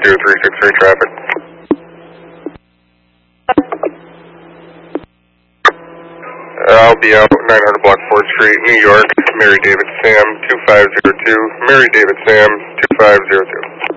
363 traffic. I'll be out 900 block 4th Street, New York, Mary David Sam 2502, Mary David Sam 2502.